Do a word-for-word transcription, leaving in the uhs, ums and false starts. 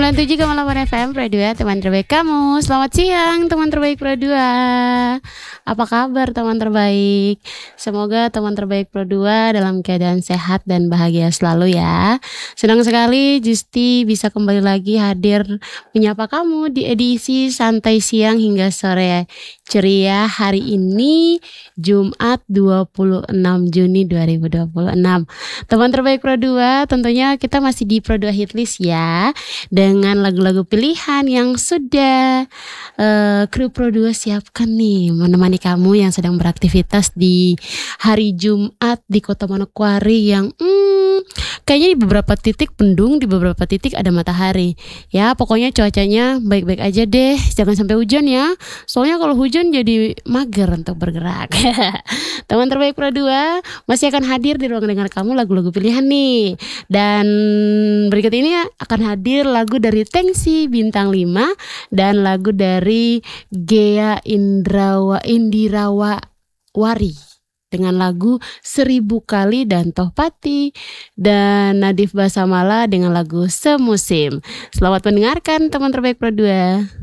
sembilan puluh tujuh koma delapan F M Pro dua, teman terbaik kamu. Selamat siang teman terbaik Pro dua. Apa kabar teman terbaik? Semoga teman terbaik Pro dua dalam keadaan sehat dan bahagia selalu ya. Senang sekali Justi bisa kembali lagi hadir menyapa kamu di edisi santai siang hingga sore ceria hari ini Jumat dua puluh enam Juni dua ribu dua puluh enam. Teman terbaik Pro dua, tentunya kita masih di Pro dua Hitlist ya, dengan lagu-lagu pilihan yang sudah uh, kru Pro dua siapkan nih menemani kamu yang sedang beraktivitas di hari Jumat di Kota Manokwari yang hmm, kayaknya di beberapa titik mendung, di beberapa titik ada matahari. Ya, pokoknya cuacanya baik-baik aja deh, jangan sampai hujan ya. Soalnya kalau hujan jadi mager untuk bergerak. Teman terbaik Pro dua masih akan hadir di ruang dengar kamu lagu-lagu pilihan nih. Dan berikut ini akan hadir lagu dari Tengsi Bintang lima dan lagu dari Gea Indrawa Indirawa Wari dengan lagu Seribu Kali dan Tohpati, dan Nadif Basamala dengan lagu Semusim. Selamat mendengarkan teman terbaik Pro dua.